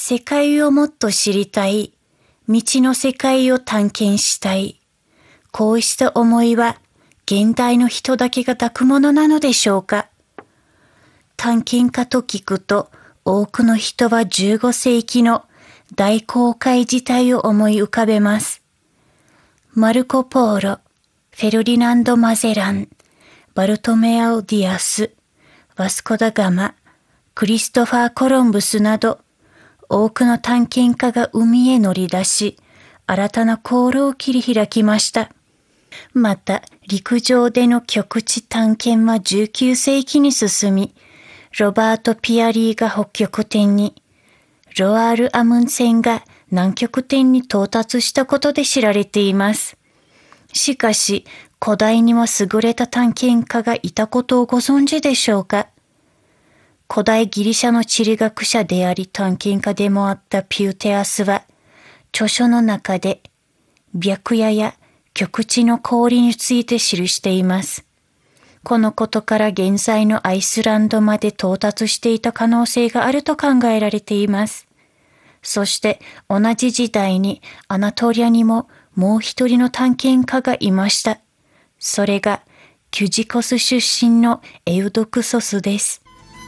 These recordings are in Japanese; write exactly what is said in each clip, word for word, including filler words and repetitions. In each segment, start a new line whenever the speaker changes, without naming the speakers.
世界をもっと知りたい、未知の世界を探検したい。こうした思いは現代の人だけが抱くものなのでしょうか。探検家と聞くと多くの人はじゅうごせいきの大航海時代を思い浮かべます。マルコ・ポーロ、フェルディナンド・マゼラン、バルトメアオ・ディアス、ワスコ・ダ・ガマ、クリストファー・コロンブスなど多くの探検家が海へ乗り出し、新たな航路を切り開きました。また、陸上での極地探検はじゅうきゅうせいきに進み、ロバート・ピアリーが北極点に、ロアール・アムンセンが南極点に到達したことで知られています。しかし、古代には優れた探検家がいたことをご存知でしょうか。古代ギリシャの地理学者であり探検家でもあったピューテアスは、著書の中で白夜や極地の氷について記しています。このことから現在のアイスランドまで到達していた可能性があると考えられています。そして同じ時代にアナトリアにももう一人の探検家がいました。それがキュジコス出身のエウドクソスです。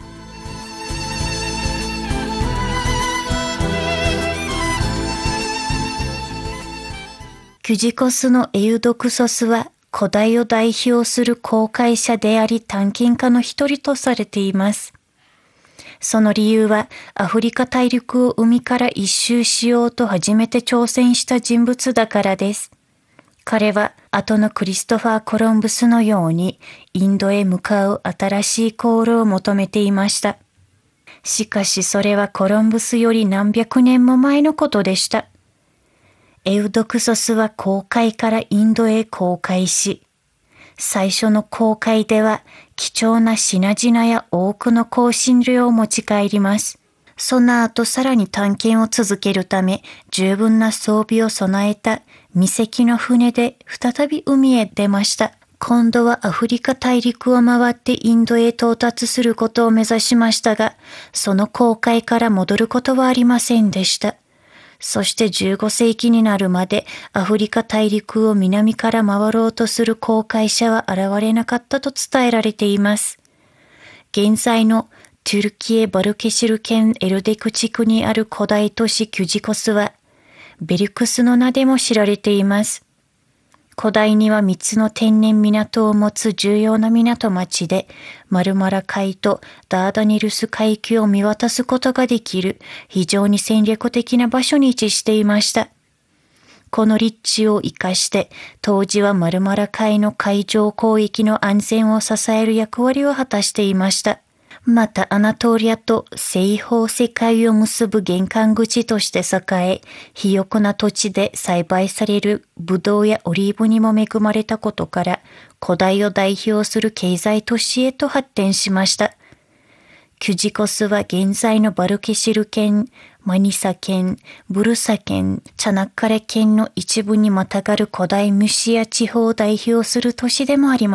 キュジコスのエウドクソスは古代を代表する航海者であり探検家の一人とされています。その理由はアフリカ大陸を海から一周しようと初めて挑戦した人物だからです。彼は後のクリストファー・コロンブスのようにインドへ向かう新しい航路を求めていました。しかしそれはコロンブスより何百年も前のことでした。エウドクソスは航海からインドへ航海し、最初の航海では貴重な品々や多くの香辛料を持ち帰ります。その後さらに探検を続けるため十分な装備を備えた未隻の船で再び海へ出ました。今度はアフリカ大陸を回ってインドへ到達することを目指しましたが、その航海から戻ることはありませんでした。そしてじゅうごせいきになるまでアフリカ大陸を南から回ろうとする航海者は現れなかったと伝えられています。現在のトゥルキエ・バルケシル県エルデク地区にある古代都市キュジコスはベリュクスの名でも知られています。古代にはみっつの天然港を持つ重要な港町で、マルマラ海とダーダニルス海峡を見渡すことができる非常に戦略的な場所に位置していました。この立地を生かして、当時はマルマラ海の海上交易の安全を支える役割を果たしていました。またアナトリアと西方世界を結ぶ玄関口として栄え、肥沃な土地で栽培されるブドウやオリーブにも恵まれたことから、古代を代表する経済都市へと発展しました。キュジコスは現在のバルケシル県、マニサ県、ブルサ県、チャナッカレ県の一部にまたがる古代ムシア地方を代表する都市でもあります。